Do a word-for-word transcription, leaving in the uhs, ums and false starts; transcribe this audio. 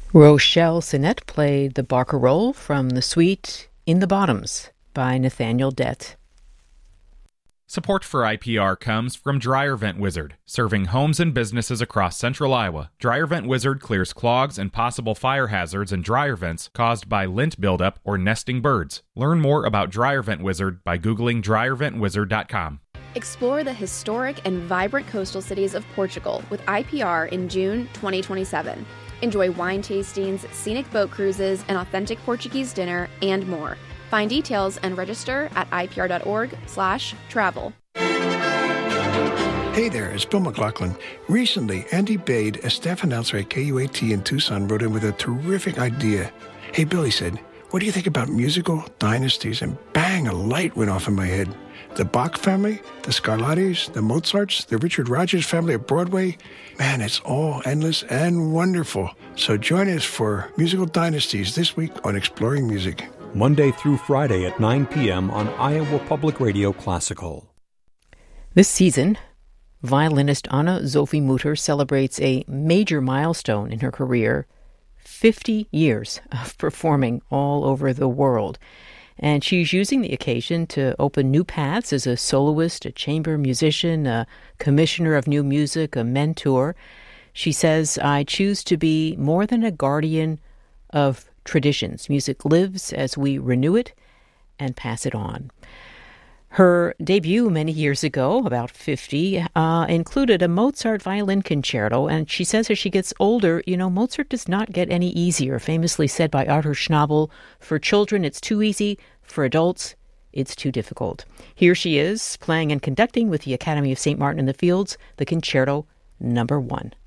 Rochelle Sinnett played the barcarolle from the suite In the Bottoms by Nathaniel Dett. Support for I P R comes from Dryer Vent Wizard, serving homes and businesses across central Iowa. Dryer Vent Wizard clears clogs and possible fire hazards in dryer vents caused by lint buildup or nesting birds. Learn more about Dryer Vent Wizard by Googling dryer vent wizard dot com. Explore the historic and vibrant coastal cities of Portugal with I P R in June twenty twenty-seven. Enjoy wine tastings, scenic boat cruises, an authentic Portuguese dinner, and more. Find details and register at I P R dot org slash travel. Hey there, it's Bill McLaughlin. Recently, Andy Bade, a staff announcer at K U A T in Tucson, wrote in with a terrific idea. Hey, Bill, he said, what do you think about musical dynasties? And bang, a light went off in my head. The Bach family, the Scarlattis, the Mozarts, the Richard Rodgers family at Broadway. Man, it's all endless and wonderful. So join us for Musical Dynasties this week on Exploring Music. Monday through Friday at nine p.m. on Iowa Public Radio Classical. This season, violinist Anna Sophie Mutter celebrates a major milestone in her career, fifty years of performing all over the world. And she's using the occasion to open new paths as a soloist, a chamber musician, a commissioner of new music, a mentor. She says, I choose to be more than a guardian of traditions. Music lives as we renew it and pass it on. Her debut many years ago, about fifty, uh, included a Mozart violin concerto, and she says as she gets older, you know, Mozart does not get any easier, famously said by Arthur Schnabel, for children it's too easy, for adults it's too difficult. Here she is, playing and conducting with the Academy of Saint Martin in the Fields, the Concerto Number One.